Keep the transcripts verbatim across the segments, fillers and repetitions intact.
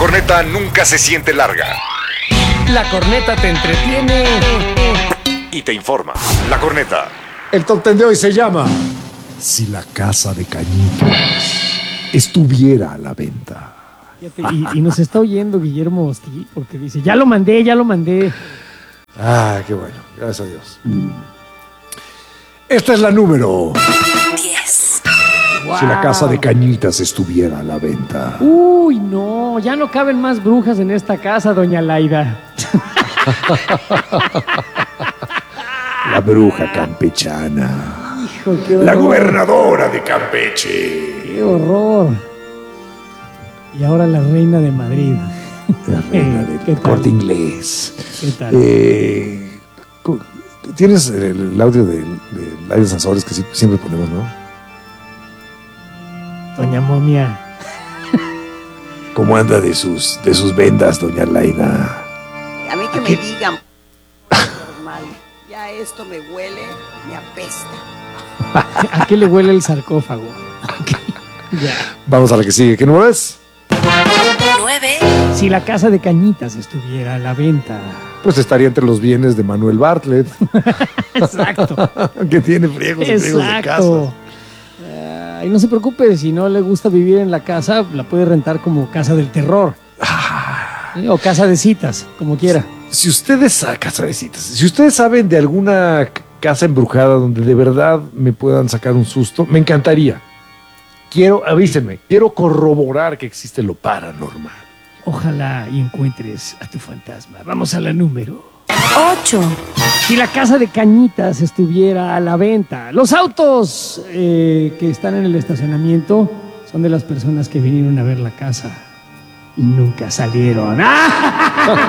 corneta nunca se siente larga. La corneta te entretiene Y te informa. La corneta. El top ten de hoy se llama Si la casa de Cañitas estuviera a la venta. Fíjate, y, y nos está oyendo Guillermo Hosti, porque dice, ya lo mandé, ya lo mandé. Ah, qué bueno, gracias a Dios. Esta es la número diez. Wow. Si la casa de Cañitas estuviera a la venta. Uy, no, ya no caben más brujas en esta casa, doña Laida. La bruja campechana. Hijo, qué horror. La gobernadora de Campeche. Qué horror. Y ahora la reina de Madrid. La reina del ¿Qué tal? Corte Inglés. ¿Qué tal? Eh, cu- Tienes el, el audio de, de Laida Sansores que sí- siempre ponemos, ¿no? Doña Momia. ¿Cómo anda de sus, de sus vendas, doña Laida? A mí que Aquí- me digan normal. Ya esto me huele, me apesta. ¿A qué le huele el sarcófago? Ya. Vamos a la que sigue. ¿Qué número es? nueve. Si la casa de Cañitas estuviera a la venta. Pues estaría entre los bienes de Manuel Bartlett, Exacto. que tiene friegos y friegos de Exacto. casas. Ah, y no se preocupe, si no le gusta vivir en la casa, la puede rentar como casa del terror. ¿Eh? O casa de citas, como quiera. Si ustedes, ah, casa de citas, si ustedes saben de alguna c- casa embrujada donde de verdad me puedan sacar un susto, me encantaría. Quiero, avísenme, quiero corroborar que existe lo paranormal. Ojalá y encuentres a tu fantasma. Vamos a la número. ocho. Si la casa de Cañitas estuviera a la venta. Los autos eh, que están en el estacionamiento son de las personas que vinieron a ver la casa y nunca salieron. ¡Ah!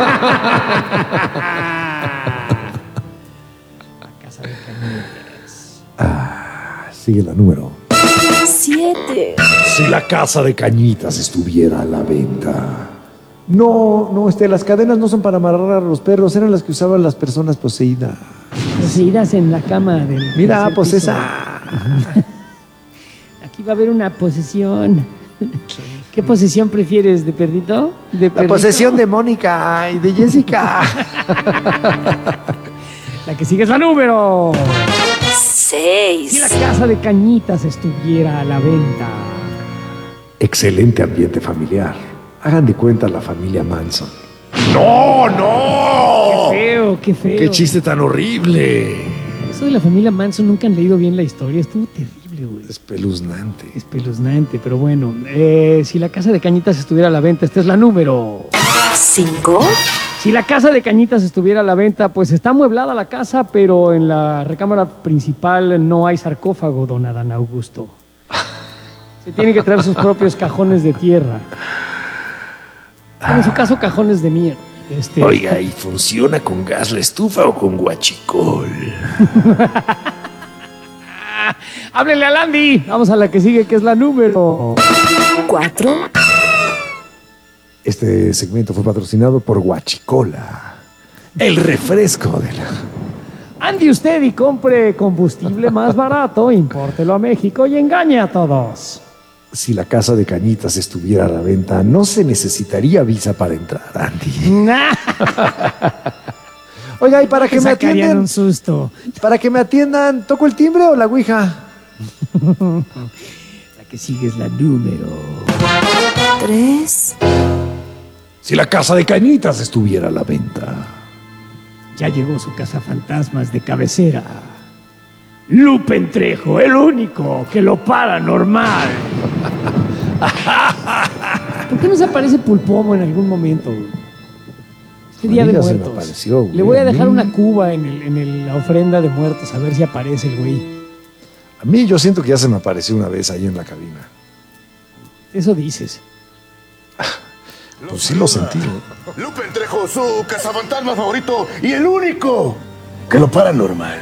La casa de Cañitas. Ah, sigue la número. siete. Si la casa de Cañitas estuviera a la venta. No, no, este, las cadenas no son para amarrar a los perros, eran las que usaban las personas poseídas. Poseídas en la cama del. Mira, tercer pues piso. esa. Aquí va a haber una posesión. ¿Qué posesión prefieres, de perdito? ¿De La perrito? posesión de Mónica y de Jessica. La que sigue es la número. seis. Si la casa de Cañitas estuviera a la venta. Excelente ambiente familiar. Hagan de cuenta la familia Manson. ¡No, no! Feo, qué feo. ¡Qué chiste tan horrible! Eso de la familia Manson nunca han leído bien la historia. Estuvo terrible, güey. Espeluznante. Espeluznante, pero bueno. Eh, si la casa de Cañitas estuviera a la venta, esta es la número. cinco. Si la casa de Cañitas estuviera a la venta, pues está amueblada la casa, pero en la recámara principal no hay sarcófago, don Adán Augusto. Se tiene que traer sus propios cajones de tierra. En su caso, cajones de mierda. Este, Oiga, ¿y funciona con gas la estufa o con guachicol? ¡Háblele a Landy! Vamos a la que sigue, que es la número. cuatro. Este segmento fue patrocinado por Guachicola, el refresco de la... Ande usted y compre combustible más barato, impórtelo a México y engañe a todos. Si la casa de Cañitas estuviera a la venta, no se necesitaría visa para entrar, Andy. Oiga, ¿y para que me Sacarían atiendan? un susto. Para que me atiendan, ¿toco el timbre o la ouija? La que sigue es la número. tres. Si la casa de Cañitas estuviera a la venta. Ya llegó su cazafantasmas de cabecera. Lupe Trejo, el único que lo paranormal. ¿Por qué no se aparece Pulpomo en algún momento? Este día A mí de ya se me muertos. apareció, güey. Le voy a A dejar mí- una cuba en, el- en el- la ofrenda de muertos, a ver si aparece el güey. A mí yo siento que ya se me apareció una vez ahí en la cabina. Eso dices. Pues sí lo sentí, ¿no? Lupe Trejo, su cazafantasma favorito y el único que lo paranormal.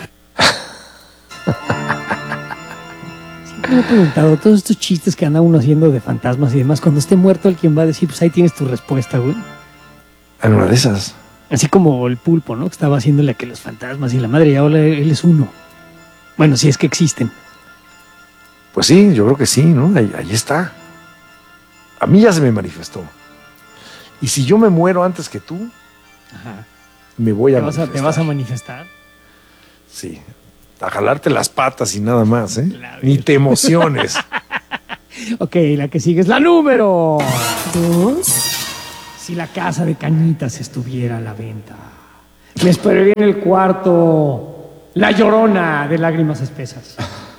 Me he preguntado, todos estos chistes que anda uno haciendo de fantasmas y demás, cuando esté muerto, el quien va a decir, pues ahí tienes tu respuesta, güey. En una de esas. Así como el Pulpo, ¿no? Que estaba haciéndole a que los fantasmas y la madre, y ahora él es uno. Bueno, si es que existen. Pues sí, yo creo que sí, ¿no? Ahí, ahí está. A mí ya se me manifestó. Y si yo me muero antes que tú, Ajá. me voy a ¿Te vas a, manifestar. ¿Te vas a manifestar? Sí. A jalarte las patas y nada más, ¿eh? La Ni te emociones. Ok, la que sigue es la número dos. Si la casa de Cañitas estuviera a la venta, me esperaría en el cuarto la Llorona de lágrimas espesas.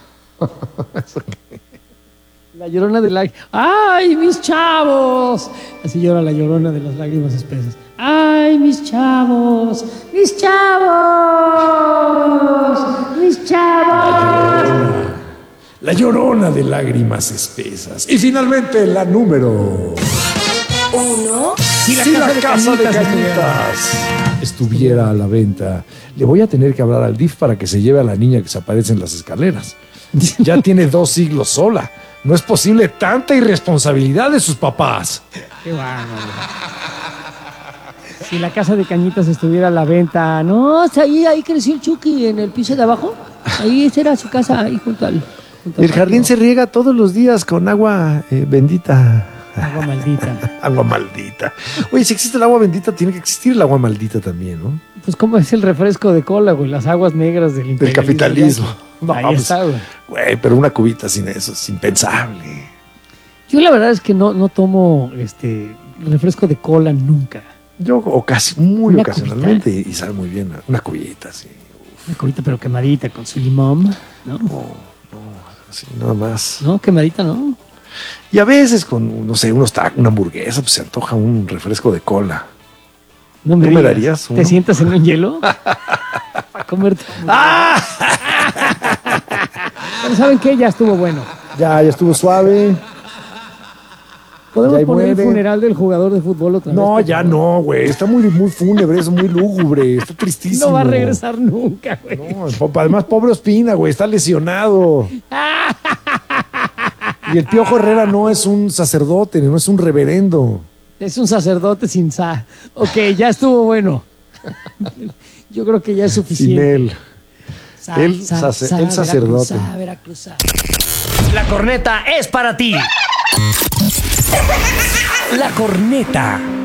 La Llorona de lágrimas. ¡Ay, mis chavos! Así llora la Llorona de las lágrimas espesas. ¡Ay, mis chavos! ¡Mis chavos! ¡Mis chavos! La Llorona de lágrimas espesas. Y finalmente la número... Uno. Si la Si casa, la de, casa de Cañitas estuviera- Cañitas estuviera a la venta, le voy a tener que hablar al D I F para que se lleve a la niña que se aparece en las escaleras. Ya tiene dos siglos sola. No es posible tanta irresponsabilidad de sus papás. Qué bárbaro. Si la casa de Cañitas estuviera a la venta, no, hasta ahí, ahí creció el Chucky en el piso de abajo. Ahí esa era su casa, ahí junto al. junto al El jardín patio. se riega todos los días con agua eh, bendita. Agua maldita. Agua maldita. Oye, si existe el agua bendita, tiene que existir el agua maldita también, ¿no? Pues como es el refresco de cola, güey, las aguas negras del Del imperialismo. capitalismo. No, Ahí pues, está, güey. güey, pero una cubita sin eso es impensable. Yo la verdad es que no, no tomo este refresco de cola nunca. Yo ocasi- muy Una ocasionalmente y sabe muy bien. Una cubita, sí. Una cubita pero quemadita con su limón, ¿no? Así, nada más. No, quemadita, ¿no? Y a veces con, no sé, unos tacos, una hamburguesa, pues se antoja un refresco de cola. No me, ¿Tú me digas. darías uno? ¿Te sientas en un hielo? Para comerte. ¡Ah! Pero ¿saben qué? Ya estuvo bueno. Ya, ya estuvo suave. ¿Podemos Ya ahí poner el muere. funeral del jugador de fútbol otra vez? No, por ya favor? no, güey. Está muy, muy fúnebre, es muy lúgubre, está tristísimo. No va a regresar nunca, güey. No, po- además, pobre Ospina, güey, está lesionado. Y el Piojo Herrera no es un sacerdote, no es un reverendo. Es un sacerdote sin sa. Ok, ya estuvo bueno. Yo creo que ya es Sin suficiente. él. Sa- el sa- sace- sa- el sacerdote. Veracruzá, Veracruzá. La corneta es para ti. La corneta.